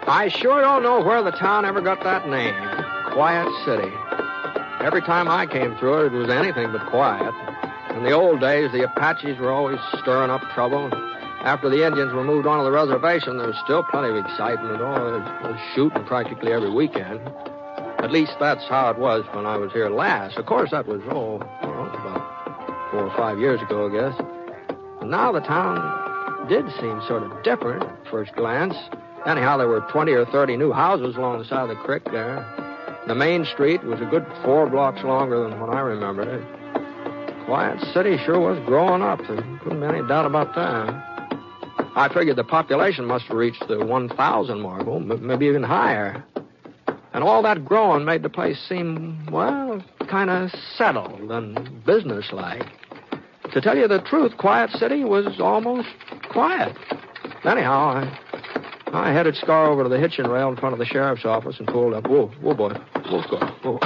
I sure don't know where the town ever got that name, Quiet City. Every time I came through it was anything but quiet. In the old days, the Apaches were always stirring up trouble. After the Indians were moved onto the reservation, there was still plenty of excitement. There was shooting practically every weekend. At least that's how it was when I was here last. Of course, that was, about 4 or 5 years ago, I guess. And now the town did seem sort of different at first glance. Anyhow, there were 20 or 30 new houses along the side of the creek there. The main street was a good 4 blocks longer than when I remembered it. Quiet City sure was growing up. There couldn't be any doubt about that. I figured the population must have reached the 1,000 mark, maybe even higher. And all that growing made the place seem, well, kind of settled and businesslike. To tell you the truth, Quiet City was almost quiet. Anyhow, I headed Scar over to the hitching rail in front of the sheriff's office and pulled up. Whoa, boy. Whoa, Scar. Whoa.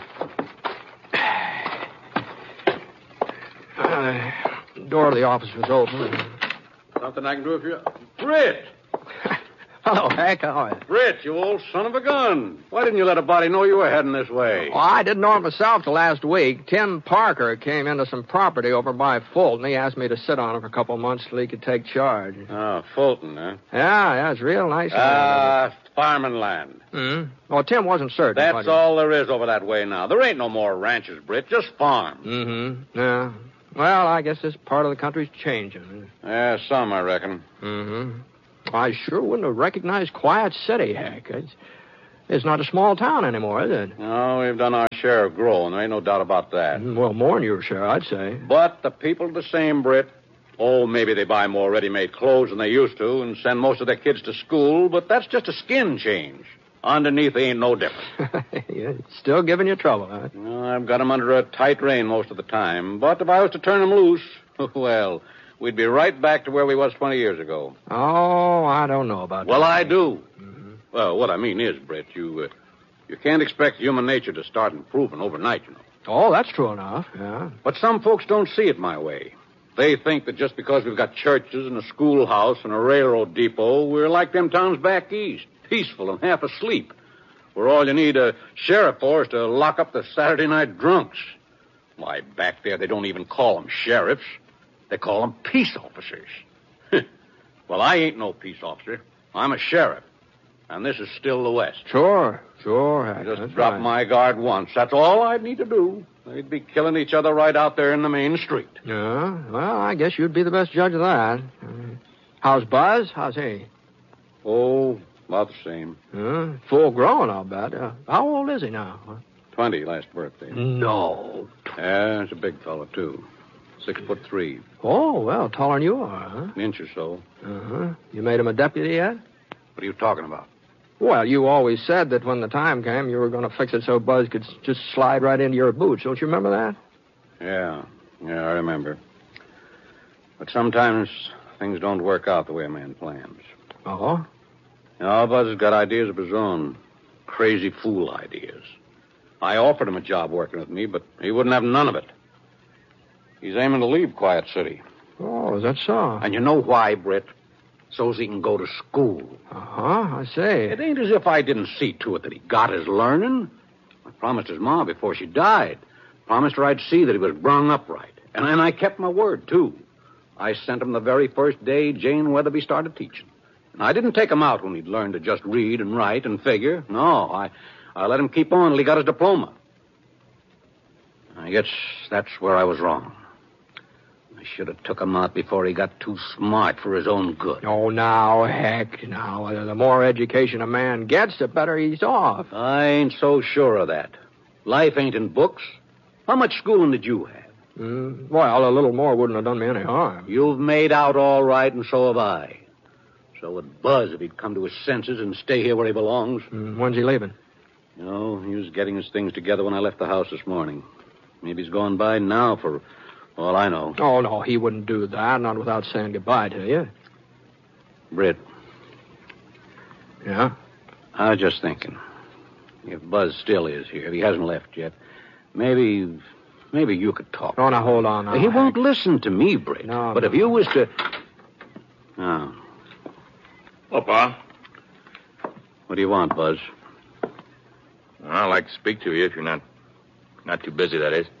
The door of the office was open. Something I can do if you... Britt! Hello, Hank. How are you? Britt, you old son of a gun. Why didn't you let a body know you were heading this way? Oh, I didn't know it myself till last week. Tim Parker came into some property over by Fulton. He asked me to sit on it for a couple of months till he could take charge. Oh, Fulton, huh? Yeah, it's real nice. Farming land. Hmm? Well, Tim wasn't certain. That's all there is over that way now. There ain't no more ranches, Britt, just farms. Mm-hmm. Yeah. Well, I guess this part of the country's changing. Yeah, some, I reckon. Mm-hmm. I sure wouldn't have recognized Quiet City, heck. It's not a small town anymore, is it? No, we've done our share of growing. There ain't no doubt about that. Well, more than your share, I'd say. But the people are the same, Britt. Oh, maybe they buy more ready-made clothes than they used to and send most of their kids to school, but that's just a skin change. Underneath, they ain't no different. Yeah, still giving you trouble, huh? No, I've got them under a tight rein most of the time. But if I was to turn them loose, well, we'd be right back to where we was 20 years ago. Oh, I don't know about that. Well, I do. Mm-hmm. Well, what I mean is, Britt, you can't expect human nature to start improving overnight, you know. Oh, that's true enough, yeah. But some folks don't see it my way. They think that just because we've got churches and a schoolhouse and a railroad depot, we're like them towns back east. Peaceful and half asleep, where all you need a sheriff for is to lock up the Saturday night drunks. Why, back there, they don't even call them sheriffs. They call them peace officers. Well, I ain't no peace officer. I'm a sheriff, and this is still the West. Sure. I just dropped my guard once. That's all I'd need to do. They'd be killing each other right out there in the main street. Yeah, well, I guess you'd be the best judge of that. How's Buzz? How's he? Oh, about the same. Full grown, I'll bet. How old is he now? 20, last birthday. No. Yeah, he's a big fellow, too. 6'3". Oh, well, taller than you are, huh? An inch or so. Uh-huh. You made him a deputy yet? What are you talking about? Well, you always said that when the time came, you were going to fix it so Buzz could just slide right into your boots. Don't you remember that? Yeah, I remember. But sometimes things don't work out the way a man plans. Oh? No, Buzz has got ideas of his own. Crazy fool ideas. I offered him a job working with me, but he wouldn't have none of it. He's aiming to leave Quiet City. Oh, is that so? And you know why, Britt? So's he can go to school. Uh-huh, I say. It ain't as if I didn't see to it that he got his learning. I promised his ma before she died. Promised her I'd see that he was brung up right. And I kept my word, too. I sent him the very first day Jane Weatherby started teaching. And I didn't take him out when he'd learned to just read and write and figure. No, I let him keep on till he got his diploma. I guess that's where I was wrong. I should have took him out before he got too smart for his own good. Oh, now, heck, now. The more education a man gets, the better he's off. I ain't so sure of that. Life ain't in books. How much schooling did you have? Well, a little more wouldn't have done me any harm. You've made out all right, and so have I. So would Buzz if he'd come to his senses and stay here where he belongs. When's he leaving? You know, he was getting his things together when I left the house this morning. Maybe he's gone by now for all I know. Oh, no, he wouldn't do that, not without saying goodbye to you. Britt. Yeah? I was just thinking. If Buzz still is here, if he hasn't left yet, maybe you could talk. Oh, now, hold on. Now, he won't listen to me, Britt. No, but if you was to... Oh. Oh, Pa. What do you want, Buzz? Well, I'd like to speak to you if you're not too busy, that is.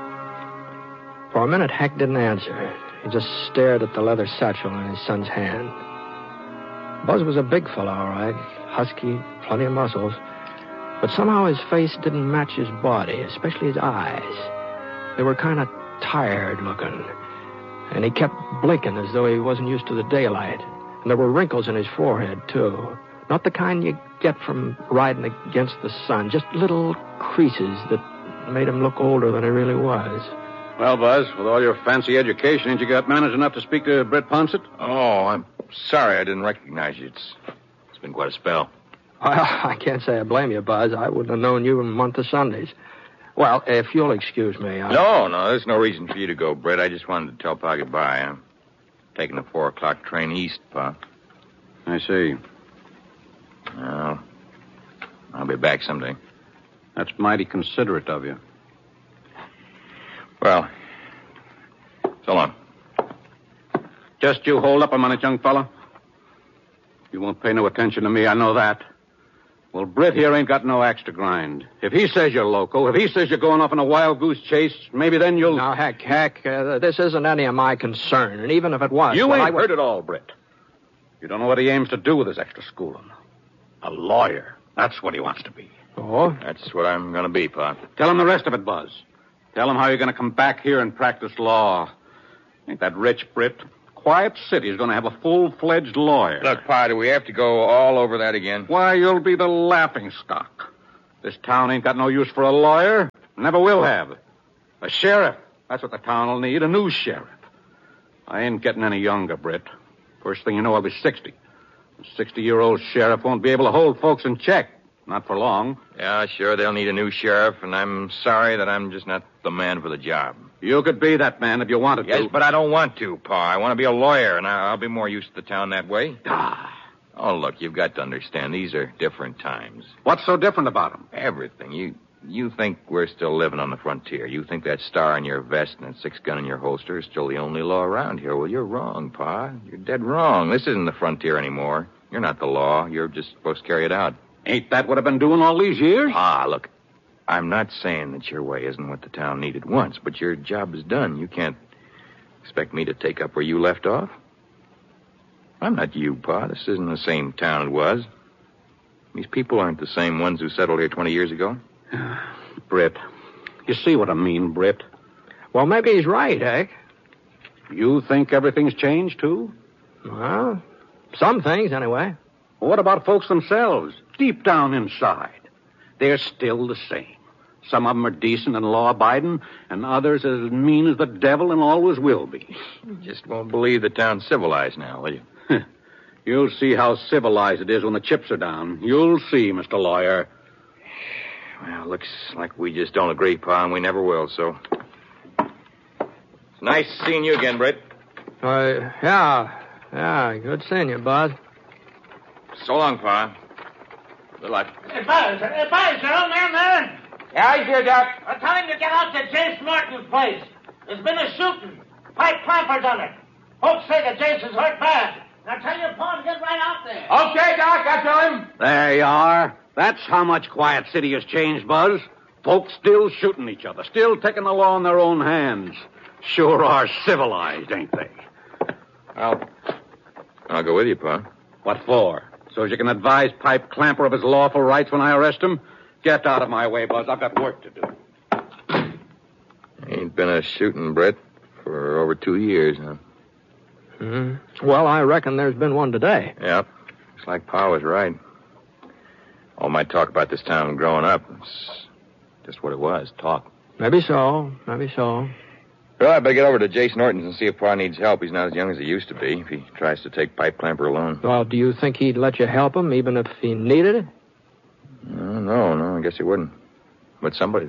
For a minute, Heck didn't answer. He just stared at the leather satchel in his son's hand. Buzz was a big fellow, all right. Husky, plenty of muscles. But somehow his face didn't match his body, especially his eyes. They were kind of tired looking. And he kept blinking as though he wasn't used to the daylight. And there were wrinkles in his forehead, too. Not the kind you get from riding against the sun. Just little creases that made him look older than he really was. Well, Buzz, with all your fancy education, ain't you got manners enough to speak to Britt Ponsett? Oh, I'm sorry I didn't recognize you. It's been quite a spell. Well, I can't say I blame you, Buzz. I wouldn't have known you in a month of Sundays. Well, if you'll excuse me, No, there's no reason for you to go, Britt. I just wanted to tell Pa goodbye. I'm taking the 4 o'clock train east, Pa. I see. Well, I'll be back someday. That's mighty considerate of you. Well, so long. Just you hold up a minute, young fella. You won't pay no attention to me, I know that. Well, Britt here ain't got no axe to grind. If he says you're loco, if he says you're going off on a wild goose chase, maybe then you'll... Now, Heck, this isn't any of my concern. And even if it was... You ain't heard it all, Britt. You don't know what he aims to do with his extra schooling. A lawyer. That's what he wants to be. Oh? That's what I'm going to be, Pa. Tell him the rest of it, Buzz. Tell him how you're going to come back here and practice law. Ain't that rich, Britt? Quiet City is going to have a full-fledged lawyer. Look, Pa, do we have to go all over that again? Why, you'll be the laughing stock. This town ain't got no use for a lawyer. Never will have. A sheriff. That's what the town will need, a new sheriff. I ain't getting any younger, Britt. First thing you know, I'll be 60. A 60-year-old sheriff won't be able to hold folks in check. Not for long. Yeah, sure, they'll need a new sheriff, and I'm sorry that I'm just not the man for the job. You could be that man if you wanted to. Yes, but I don't want to, Pa. I want to be a lawyer, and I'll be more used to the town that way. Oh, look, you've got to understand, these are different times. What's so different about them? Everything. You think we're still living on the frontier. You think that star in your vest and that 6-gun in your holster is still the only law around here. Well, you're wrong, Pa. You're dead wrong. This isn't the frontier anymore. You're not the law. You're just supposed to carry it out. Ain't that what I've been doing all these years? Pa, look, I'm not saying that your way isn't what the town needed once, but your job is done. You can't expect me to take up where you left off. I'm not you, Pa. This isn't the same town it was. These people aren't the same ones who settled here 20 years ago. Britt, you see what I mean, Britt? Well, maybe he's right, Heck. You think everything's changed, too? Well, some things, anyway. Well, what about folks themselves, deep down inside? They're still the same. Some of them are decent and law-abiding, and others as mean as the devil and always will be. You just won't believe the town's civilized now, will you? You'll see how civilized it is when the chips are down. You'll see, Mr. Lawyer. Well, looks like we just don't agree, Pa, and we never will, so... It's nice seeing you again, Britt. Yeah, good seeing you, Buzz. So long, Pa. Good luck. Hey, Buzz, you old man there? Yeah, I hear, Doc. Well, tell him to get out to Jace Norton's place. There's been a shooting. Pipe Clamper done it. Folks say that Jace is hurt bad. Now tell your pa to get right out there. Okay, Doc, I tell him. There you are. That's how much Quiet City has changed, Buzz. Folks still shooting each other, still taking the law in their own hands. Sure are civilized, ain't they? I'll go with you, Pa. What for? So as you can advise Pipe Clamper of his lawful rights when I arrest him? Get out of my way, Buzz. I've got work to do. Ain't been a shooting, Britt, for over 2 years, huh? Well, I reckon there's been one today. Yep. Looks like Pa was right. All my talk about this town growing up, it's just what it was, talk. Maybe so. Well, I better get over to Jace Norton's and see if Pa needs help. He's not as young as he used to be if he tries to take Pipe Clamper alone. Well, do you think he'd let you help him even if he needed it? No, I guess he wouldn't. But somebody...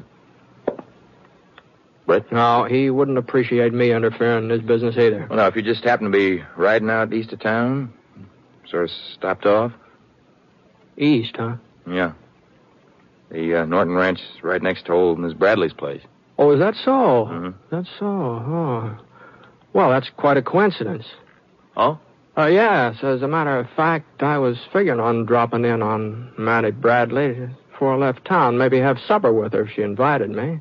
Britt? No, he wouldn't appreciate me interfering in his business either. Well, now, if you just happen to be riding out east of town, sort of stopped off. East, huh? Yeah. The Norton Ranch is right next to old Miss Bradley's place. Oh, is that so? Mm-hmm. That's so, oh. Well, that's quite a coincidence. Oh? Yes. As a matter of fact, I was figuring on dropping in on Mattie Bradley before I left town. Maybe have supper with her if she invited me.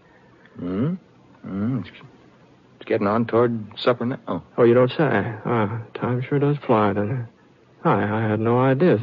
It's getting on toward supper now. Oh, you don't say. Time sure does fly, doesn't it? I had no idea.